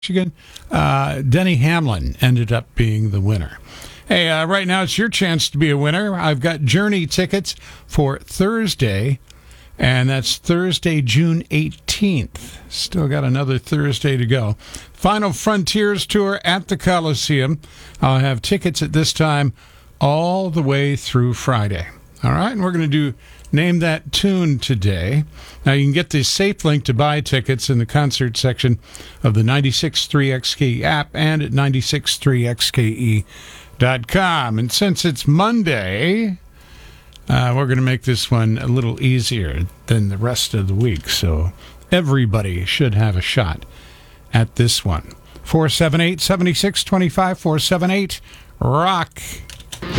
Michigan. Denny Hamlin ended up being the winner. Hey, right now it's your chance to be a winner. I've got Journey tickets for Thursday, and that's Thursday, June 18th. Still got another Thursday to go. Final Frontiers Tour at the Coliseum. I'll have tickets at this time all the way through Friday. All right, and we're going to do Name That Tune today. Now, you can get the safe link to buy tickets in the concert section of the 96.3 XKE app and at 96.3xke.com. And since it's Monday, we're going to make this one a little easier than the rest of the week, so everybody should have a shot at this one. 478-7625, 478-ROCK.